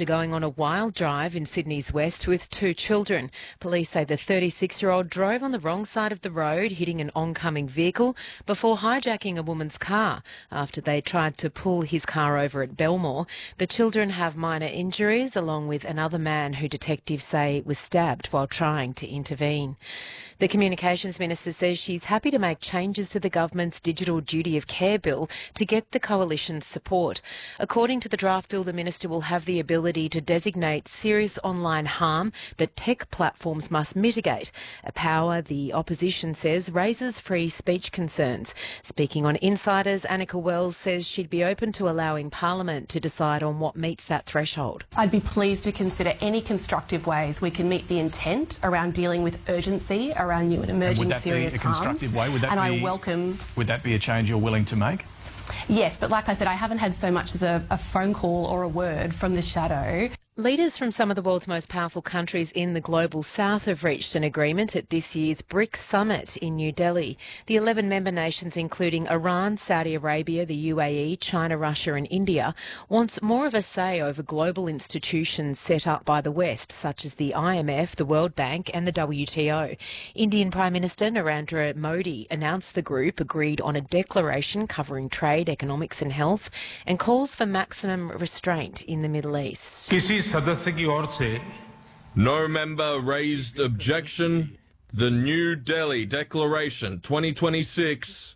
after going on a wild drive in Sydney's west with two children. Police say the 36-year-old drove on the wrong side of the road, hitting an oncoming vehicle before hijacking a woman's car after they tried to pull his car over at Belmore. The children have minor injuries, along with another man who detectives say was stabbed while trying to intervene. The Communications Minister says she's happy to make changes to the government's Digital Duty of Care bill to get the coalition's support. According to the draft bill, the minister will have the ability to designate serious online harm that tech platforms must mitigate, a power the opposition says raises free speech concerns. Speaking on Insiders, Annika Wells says she'd be open to allowing Parliament to decide on what meets that threshold. I'd be pleased to consider any constructive ways we can meet the intent around dealing with urgency around new and emerging serious harms. Would that be a change you're willing to make? Yes, but like I said, I haven't had so much as a phone call or a word from the shadow. Leaders from some of the world's most powerful countries in the global south have reached an agreement at this year's BRICS summit in New Delhi. The 11 member nations, including Iran, Saudi Arabia, the UAE, China, Russia and India, wants more of a say over global institutions set up by the West, such as the IMF, the World Bank and the WTO. Indian Prime Minister Narendra Modi announced the group agreed on a declaration covering trade, economics and health, and calls for maximum restraint in the Middle East. No member raised objection. The New Delhi Declaration 2026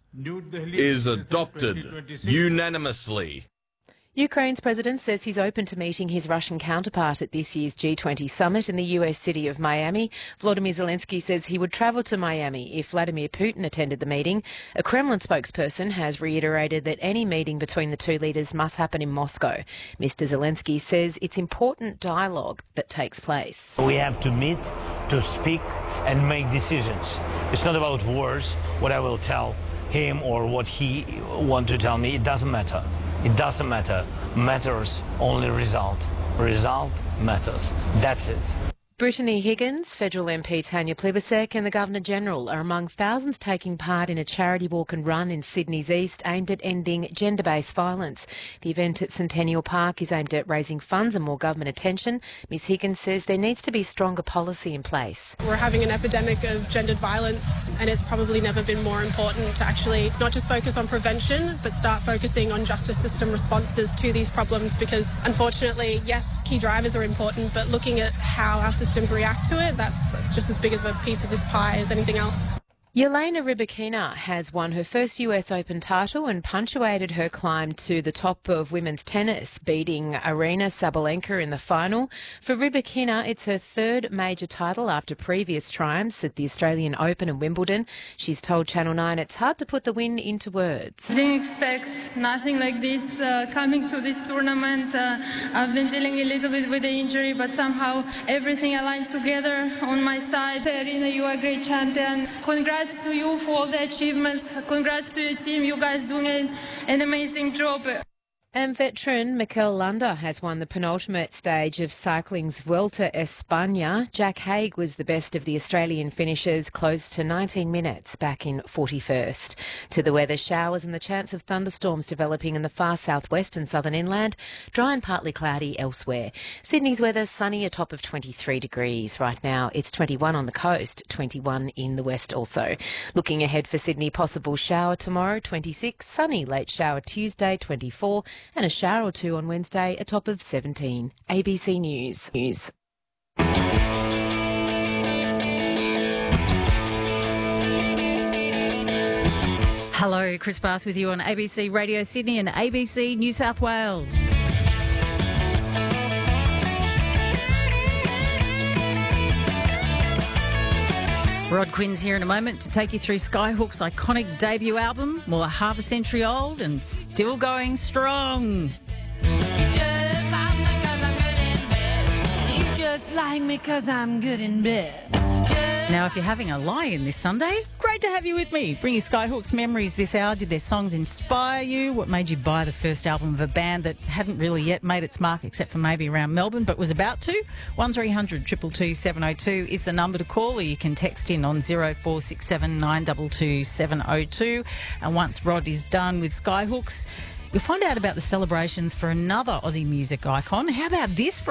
is adopted unanimously. Ukraine's president says he's open to meeting his Russian counterpart at this year's G20 summit in the US city of Miami. Volodymyr Zelensky says he would travel to Miami if Vladimir Putin attended the meeting. A Kremlin spokesperson has reiterated that any meeting between the two leaders must happen in Moscow. Mr. Zelensky says it's important dialogue that takes place. We have to meet, to speak and make decisions. It's not about words, what I will tell him or what he wants to tell me. It doesn't matter. It doesn't matter. Matters only result. Result matters. That's it. Brittany Higgins, federal MP Tanya Plibersek and the Governor-General are among thousands taking part in a charity walk and run in Sydney's east aimed at ending gender-based violence. The event at Centennial Park is aimed at raising funds and more government attention. Ms Higgins says there needs to be stronger policy in place. We're having an epidemic of gendered violence and it's probably never been more important to actually not just focus on prevention but start focusing on justice system responses to these problems, because unfortunately, yes, key drivers are important, but looking at how our systems react to it, that's just as big of a piece of this pie as anything else. Jelena Rybakina has won her first US Open title and punctuated her climb to the top of women's tennis, beating Aryna Sabalenka in the final. For Rybakina, it's her third major title after previous triumphs at the Australian Open and Wimbledon. She's told Channel 9 it's hard to put the win into words. I didn't expect nothing like this coming to this tournament. I've been dealing a little bit with the injury, but somehow everything aligned together on my side. Aryna, you are a great champion. Congrats to you for all the achievements. Congrats to your team. You guys doing an amazing job. And veteran Mikel Landa has won the penultimate stage of cycling's Vuelta a España. Jack Haig was the best of the Australian finishers, close to 19 minutes back in 41st. To the weather, showers and the chance of thunderstorms developing in the far southwest and southern inland. Dry and partly cloudy elsewhere. Sydney's weather, sunny, a top of 23 degrees. Right now it's 21 on the coast, 21 in the west also. Looking ahead for Sydney, possible shower tomorrow, 26. Sunny, late shower Tuesday, 24. And a shower or two on Wednesday, a top of 17. ABC News. Hello, Chris Bath with you on ABC Radio Sydney and ABC New South Wales. Rod Quinn's here in a moment to take you through Skyhook's iconic debut album, more half a century old and still going strong. Just like me 'cause I'm good in bed. Now, if you're having a lie-in this Sunday, great to have you with me. Bring your Skyhooks memories this hour. Did their songs inspire you? What made you buy the first album of a band that hadn't really yet made its mark, except for maybe around Melbourne, but was about to? 1300 222 702 is the number to call, or you can text in on 0467 922 702. And once Rod is done with Skyhooks, you'll find out about the celebrations for another Aussie music icon. How about this?